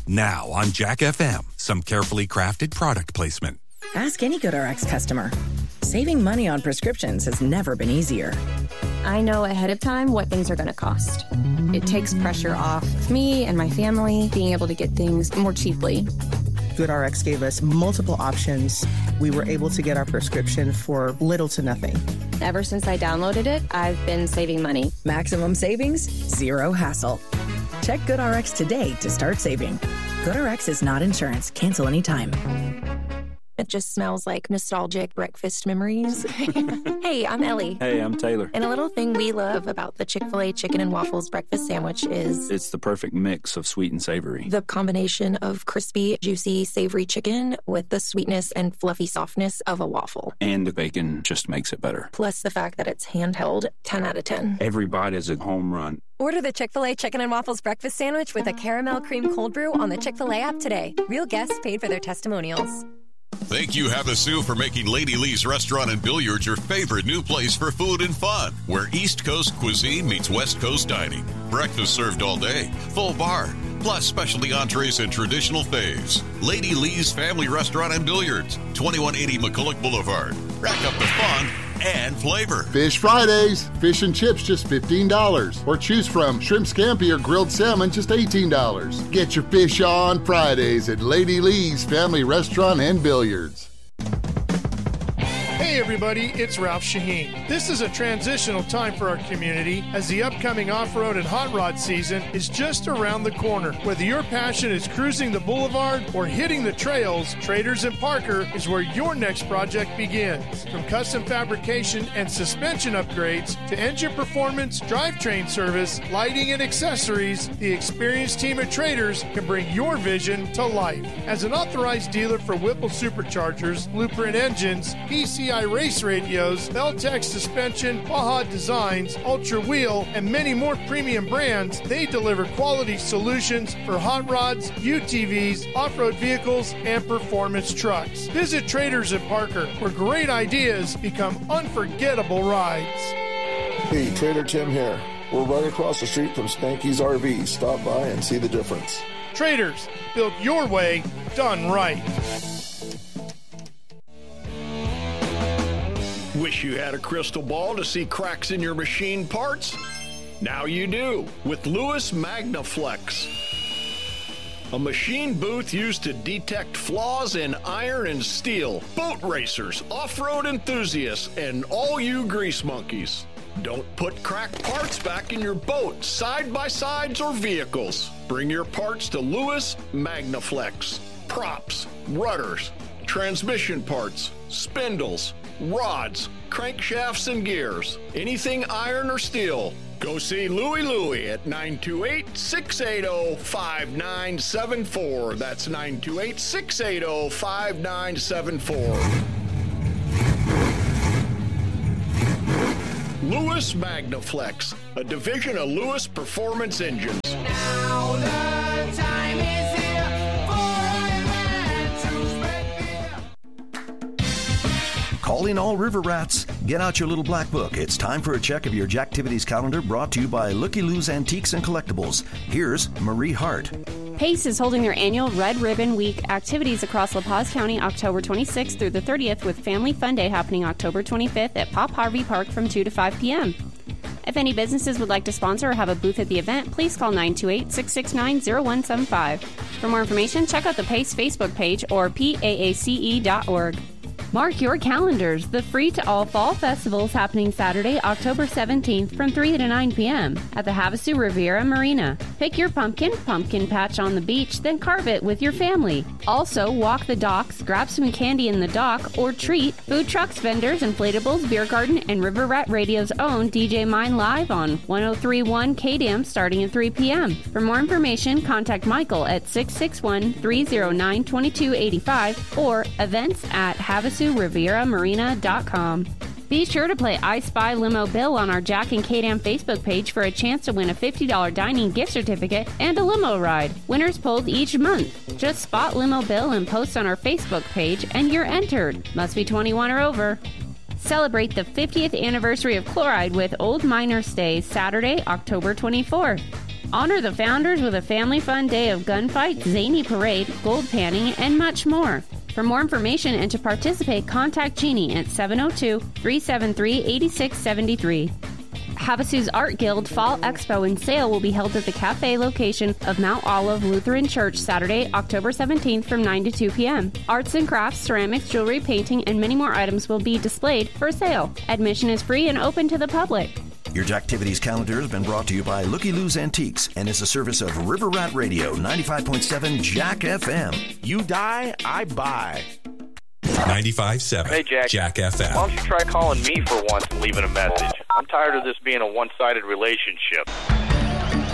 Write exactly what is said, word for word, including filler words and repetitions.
Now on Jack F M, some carefully crafted product placement. Ask any GoodRx customer. Saving money on prescriptions has never been easier. I know ahead of time what things are going to cost. It takes pressure off of me and my family being able to get things more cheaply. GoodRx gave us multiple options. We were able to get our prescription for little to nothing. Ever since I downloaded it, I've been saving money. Maximum savings, zero hassle. Check GoodRx today to start saving. GoodRx is not insurance. Cancel anytime. It just smells like nostalgic breakfast memories. Hey, I'm Ellie. Hey, I'm Taylor. And a little thing we love about the Chick-fil-A Chicken and Waffles breakfast sandwich is... it's the perfect mix of sweet and savory. The combination of crispy, juicy, savory chicken with the sweetness and fluffy softness of a waffle. And the bacon just makes it better. Plus the fact that it's handheld, ten out of ten. Every bite is a home run. Order the Chick-fil-A Chicken and Waffles breakfast sandwich with a caramel cream cold brew on the Chick-fil-A app today. Real guests paid for their testimonials. Thank you, Havasu, for making Lady Lee's Restaurant and Billiards your favorite new place for food and fun, where East Coast cuisine meets West Coast dining. Breakfast served all day, full bar, plus specialty entrees and traditional faves. Lady Lee's Family Restaurant and Billiards, twenty-one eighty McCulloch Boulevard. Rack up the fun and flavor. Fish Fridays. Fish and chips just fifteen dollars. Or choose from shrimp scampi or grilled salmon just eighteen dollars. Get your fish on Fridays at Lady Lee's Family Restaurant and Billiards. Hey everybody, it's Ralph Shaheen. This is a transitional time for our community as the upcoming off-road and hot rod season is just around the corner. Whether your passion is cruising the boulevard or hitting the trails, Traders and Parker is where your next project begins. From custom fabrication and suspension upgrades to engine performance, drivetrain service, lighting and accessories, the experienced team of Traders can bring your vision to life. As an authorized dealer for Whipple Superchargers, Blueprint Engines, P C I Race Radios, Beltec Suspension, Baja Designs, Ultra Wheel, and many more premium brands, they deliver quality solutions for hot rods, U T Vs, off-road vehicles, and performance trucks. Visit Traders at Parker, where great ideas become unforgettable rides. Hey, Trader Tim here. We're right across the street from Spanky's R V. Stop by and see the difference. Traders, built your way, done right. Wish you had a crystal ball to see cracks in your machine parts? Now you do with Lewis MagnaFlex. A machine booth used to detect flaws in iron and steel. Boat racers, off-road enthusiasts, and all you grease monkeys. Don't put cracked parts back in your boat, side-by-sides, or vehicles. Bring your parts to Lewis MagnaFlex. Props, rudders, transmission parts, spindles, rods, crankshafts, and gears. Anything iron or steel. Go see Louie Louie at nine two eight, six eight zero, five nine seven four. That's nine two eight, six eight zero, five nine seven four. Lewis MagnaFlex, a division of Lewis Performance Engines. Now the time is here for a man to spread beer. Calling all river rats. Get out your little black book. It's time for a check of your Jacktivities calendar, brought to you by Looky Lou's Antiques and Collectibles. Here's Marie Hart. PACE is holding their annual Red Ribbon Week activities across La Paz County October twenty-sixth through the thirtieth, with Family Fun Day happening October twenty-fifth at Pop Harvey Park from two to five p.m. If any businesses would like to sponsor or have a booth at the event, please call nine two eight, six six nine, zero one seven five. For more information, check out the PACE Facebook page or P A A C E dot org. Mark your calendars. The Free to All Fall Festival is happening Saturday, October seventeenth from three to nine p.m. at the Havasu Riviera Marina. Pick your pumpkin, pumpkin patch on the beach, then carve it with your family. Also, walk the docks, grab some candy in the dock, or treat food trucks, vendors, inflatables, beer garden, and River Rat Radio's own D J Mine live on one oh three point one K D A M starting at three p.m. For more information, contact Michael at six six one, three oh nine, two two eight five or events at Havasu Riviera Marina dot com. Be sure to play I Spy Limo Bill on our Jack and K D A M Facebook page for a chance to win a fifty dollars dining gift certificate and a limo ride. Winners pulled each month. Just spot Limo Bill and post on our Facebook page and you're entered. Must be twenty-one or over. Celebrate the fiftieth anniversary of Chloride with Old Miner Stays Saturday, October twenty-fourth. Honor the founders with a family fun day of gunfights, zany parade, gold panning, and much more. For more information and to participate, contact Jeannie at seven oh two, three seven three, eight six seven three. Havasu's Art Guild Fall Expo and Sale will be held at the cafe location of Mount Olive Lutheran Church Saturday, October seventeenth from nine to two p.m. Arts and crafts, ceramics, jewelry, painting, and many more items will be displayed for sale. Admission is free and open to the public. Your Jacktivities calendar has been brought to you by Looky Lou's Antiques and is a service of River Rat Radio, ninety-five point seven Jack F M. You die, I buy. ninety-five point seven Hey, Jack. Jack F M. Why don't you try calling me for once and leaving a message? I'm tired of this being a one-sided relationship.